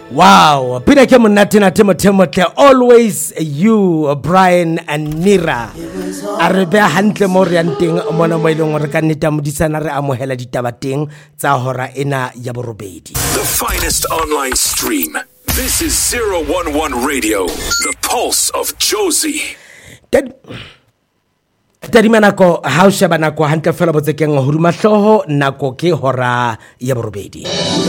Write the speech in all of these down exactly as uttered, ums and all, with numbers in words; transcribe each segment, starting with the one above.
Wow, pina ke monate na temo temo always you Brian and Nira. A re be hantle mo re yanteng mona mo ileng re ka nneta modisana re amohela ditaba teng tsa hora ena ya borobedi. The finest online stream. This is zero one one Radio, the pulse of Jozi. Dad Tadi manako ha o sheba nako hantle fela botsekeng ho duma hloho nako ke hora ya borobedi.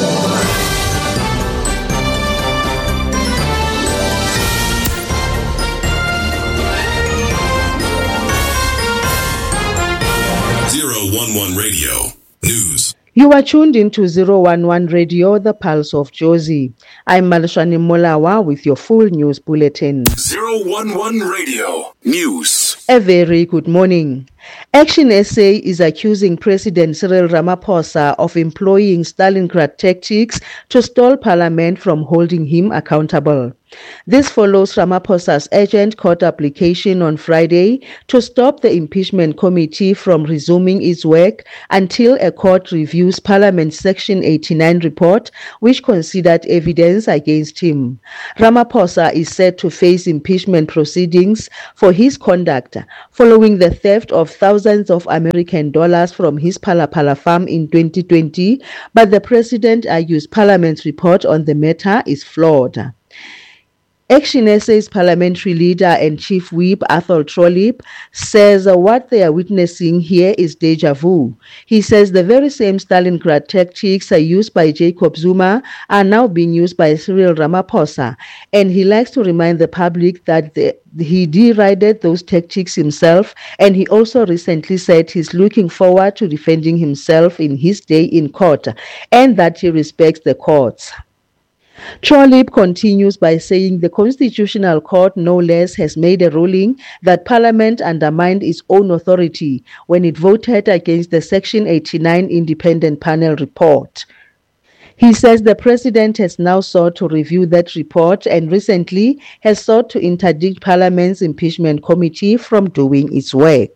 zero one one Radio News. You are tuned into zero one one Radio, the pulse of Jozi. I'm Malashani Molawa with your full news bulletin. zero one one Radio News. A very good morning. Action S A is accusing President Cyril Ramaphosa of employing Stalingrad tactics to stall Parliament from holding him accountable. This follows Ramaphosa's urgent court application on Friday to stop the impeachment committee from resuming its work until a court reviews Parliament's Section eighty-nine report, which considered evidence against him. Ramaphosa is set to face impeachment proceedings for his conduct following the theft of thousands of American dollars from his Palapala farm in twenty twenty, but the president argues Parliament's report on the matter is flawed. Action S A's parliamentary leader and chief whip Athol Trollip says uh, what they are witnessing here is deja vu. He says the very same Stalingrad tactics are used by Jacob Zuma are now being used by Cyril Ramaphosa, and he likes to remind the public that the, he derided those tactics himself, and he also recently said he's looking forward to defending himself in his day in court and that he respects the courts. Trollip continues by saying the Constitutional Court no less has made a ruling that Parliament undermined its own authority when it voted against the Section eighty-nine independent panel report. He says the president has now sought to review that report and recently has sought to interdict Parliament's impeachment committee from doing its work.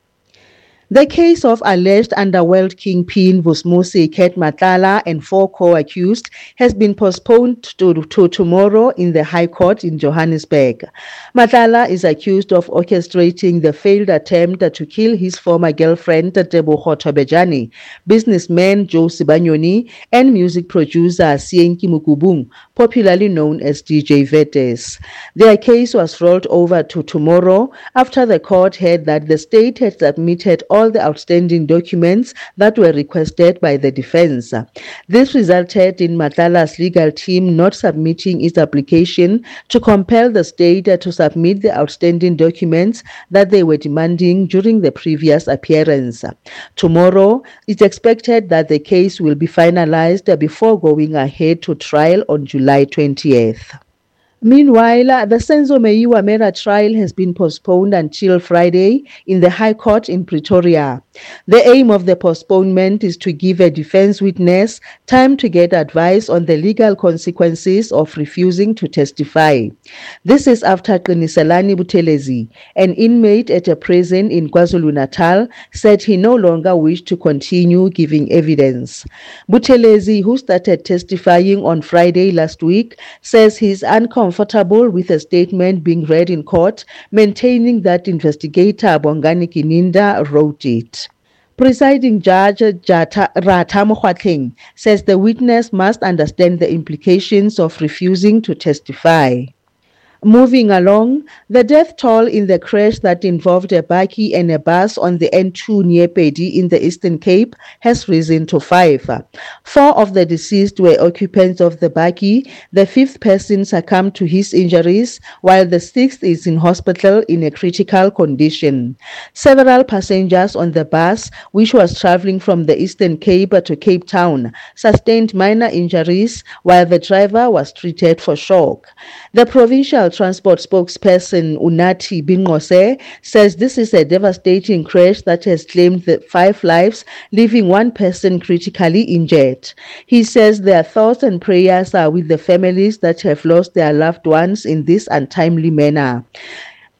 The case of alleged underworld kingpin Vusmusi Ket Matlala and four co-accused has been postponed to, to tomorrow in the High Court in Johannesburg. Matlala is accused of orchestrating the failed attempt to kill his former girlfriend Tebogo Tobejani, businessman Joe Sibanyoni, and music producer Sienki Mukubung, popularly known as D J Vetes. Their case was rolled over to tomorrow after the court heard that the state had submitted all the outstanding documents that were requested by the defense. This resulted in Matlala's legal team not submitting its application to compel the state to submit the outstanding documents that they were demanding during the previous appearance. Tomorrow, it's expected that the case will be finalized before going ahead to trial on July twentieth. Meanwhile, the Senzo Meyiwa Mera trial has been postponed until Friday in the High Court in Pretoria. The aim of the postponement is to give a defense witness time to get advice on the legal consequences of refusing to testify. This is after Qiniselani Buthelezi, an inmate at a prison in KwaZulu-Natal, said he no longer wished to continue giving evidence. Buthelezi, who started testifying on Friday last week, says he is uncomfortable Comfortable with a statement being read in court, maintaining that investigator Bongani Kininda wrote it. Presiding Judge Jata, Rata Mokwatleng says the witness must understand the implications of refusing to testify. Moving along, the death toll in the crash that involved a bakkie and a bus on the N two near Pedi in the Eastern Cape has risen to five. Four of the deceased were occupants of the bakkie. The fifth person succumbed to his injuries, while the sixth is in hospital in a critical condition. Several passengers on the bus, which was traveling from the Eastern Cape to Cape Town, sustained minor injuries, while the driver was treated for shock. The provincial transport spokesperson Unati Bingose says this is a devastating crash that has claimed the five lives, leaving one person critically injured. He says their thoughts and prayers are with the families that have lost their loved ones in this untimely manner.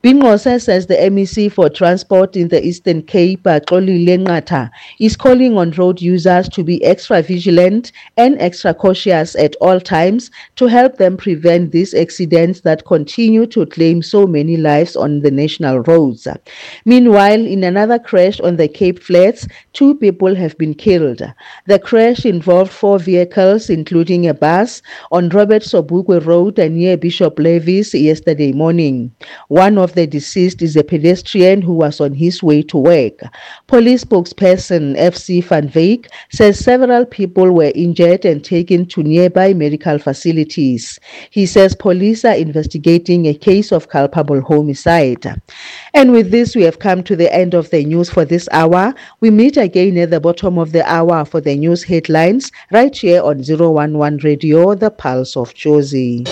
Bingose says the M E C for Transport in the Eastern Cape, Xolile Nqatha, is calling on road users to be extra vigilant and extra cautious at all times to help them prevent these accidents that continue to claim so many lives on the national roads. Meanwhile, in another crash on the Cape Flats, two people have been killed. The crash involved four vehicles, including a bus, on Robert Sobukwe Road near Bishop Levis yesterday morning. One of the deceased is a pedestrian who was on his way to work. Police spokesperson F C Van Wyk says several people were injured and taken to nearby medical facilities. He says police are investigating a case of culpable homicide. And with this, we have come to the end of the news for this hour. We meet again at the bottom of the hour for the news headlines right here on zero one one Radio, the Pulse of Jozi.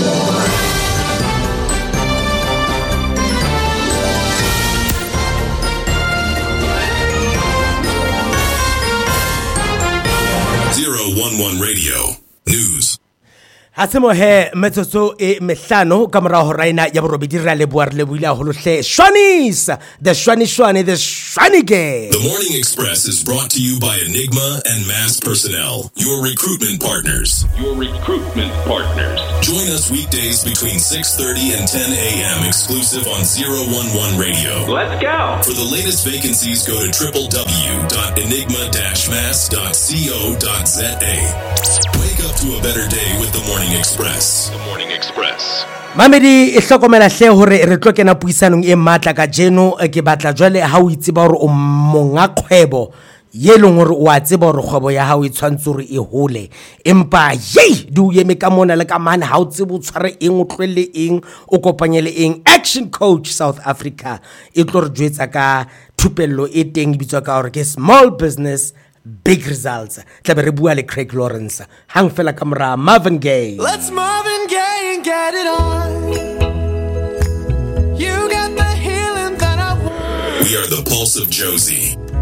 zero one one Radio News. Hasemo he metsotso e mehlano ka mora ho raina ya borobedi ra le boar le buile holo hle Shwanis, the Shwani Shwani, the Shwani gang. The Morning Express is brought to you by Enigma and Mass Personnel, your recruitment partners. Your recruitment partners. Join us weekdays between six thirty and ten a.m. exclusive on zero one one Radio. Let's go. For the latest vacancies, go to w w w dot enigma dash mass dot co dot za. Wake up to a better day with the Morning Express. The Morning Express. Mamedi e hlokomela hle hore re tlo kena puisanong e matla ka jeno ke batla jwale ha o itse ba hore o monga kgwebo ye leng hore o a tseba hore kgwebo ya hao e tshwantse hore e hole empa ye di o eme ka mona le ka mane ha o tsebe o tshware eng o tlwele eng o kopanye le eng. Action Coach South Africa e tlo re jwetsa ka thupello e teng e bitswa ka hore ke small business big results. Tlabe re bua le Craig Lawrence hang fela ka mora Marvin Gaye. Let's Marvin Gaye and get it on. You got the healing that I want. We are the Pulse of Jozi.